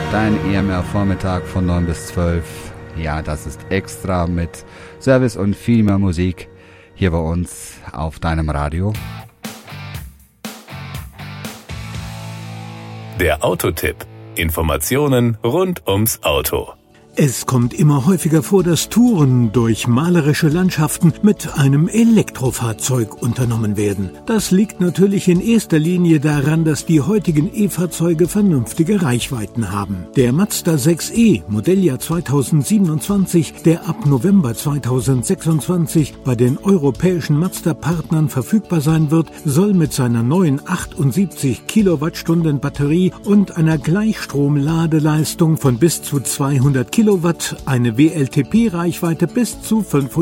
Dein EMR-Vormittag von 9 bis 12. Ja, das ist extra mit Service und viel mehr Musik hier bei uns auf deinem Radio. Der Autotipp. Informationen rund ums Auto. Es kommt immer häufiger vor, dass Touren durch malerische Landschaften mit einem Elektrofahrzeug unternommen werden. Das liegt natürlich in erster Linie daran, dass die heutigen E-Fahrzeuge vernünftige Reichweiten haben. Der Mazda 6e, Modelljahr 2027, der ab November 2026 bei den europäischen Mazda-Partnern verfügbar sein wird, soll mit seiner neuen 78 Kilowattstunden Batterie und einer Gleichstrom-Ladeleistung von bis zu 200 Kilowatt eine WLTP-Reichweite bis zu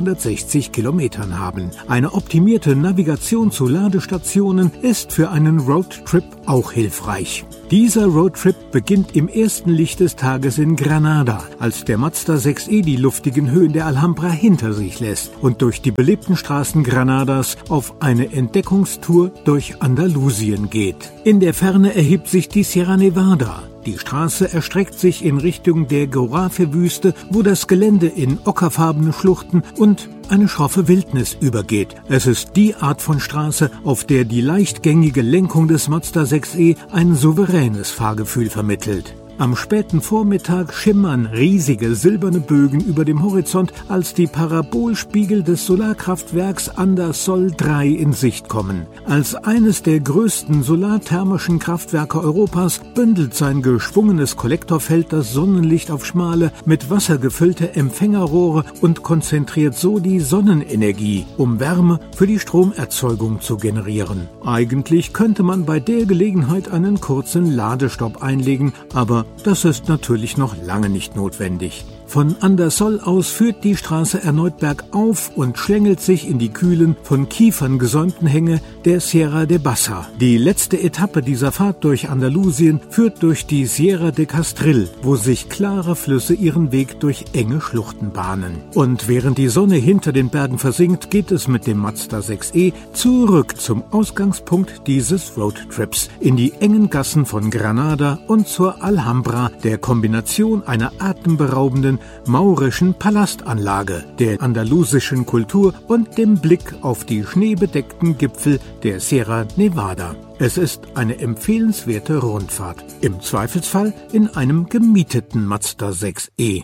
560 Kilometern haben. Eine optimierte Navigation zu Ladestationen ist für einen Roadtrip auch hilfreich. Dieser Roadtrip beginnt im ersten Licht des Tages in Granada, als der Mazda 6e die luftigen Höhen der Alhambra hinter sich lässt und durch die belebten Straßen Granadas auf eine Entdeckungstour durch Andalusien geht. In der Ferne erhebt sich die Sierra Nevada. Die Straße erstreckt sich in Richtung der Gorafe-Wüste, wo das Gelände in ockerfarbene Schluchten und eine schroffe Wildnis übergeht. Es ist die Art von Straße, auf der die leichtgängige Lenkung des Mazda 6e ein souveränes Fahrgefühl vermittelt. Am späten Vormittag schimmern riesige silberne Bögen über dem Horizont, als die Parabolspiegel des Solarkraftwerks Andasol 3 in Sicht kommen. Als eines der größten solarthermischen Kraftwerke Europas bündelt sein geschwungenes Kollektorfeld das Sonnenlicht auf schmale, mit Wasser gefüllte Empfängerrohre und konzentriert so die Sonnenenergie, um Wärme für die Stromerzeugung zu generieren. Eigentlich könnte man bei der Gelegenheit einen kurzen Ladestopp einlegen, aber das ist natürlich noch lange nicht notwendig. Von Andasol aus führt die Straße erneut bergauf und schlängelt sich in die kühlen, von Kiefern gesäumten Hänge der Sierra de Bassa. Die letzte Etappe dieser Fahrt durch Andalusien führt durch die Sierra de Castril, wo sich klare Flüsse ihren Weg durch enge Schluchten bahnen. Und während die Sonne hinter den Bergen versinkt, geht es mit dem Mazda 6e zurück zum Ausgangspunkt dieses Roadtrips, in die engen Gassen von Granada und zur Alhambra, der Kombination einer atemberaubenden maurischen Palastanlage, der andalusischen Kultur und dem Blick auf die schneebedeckten Gipfel der Sierra Nevada. Es ist eine empfehlenswerte Rundfahrt, im Zweifelsfall in einem gemieteten Mazda 6e.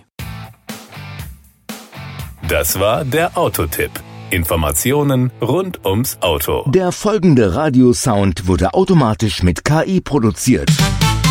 Das war der Autotipp. Informationen rund ums Auto. Der folgende Radiosound wurde automatisch mit KI produziert.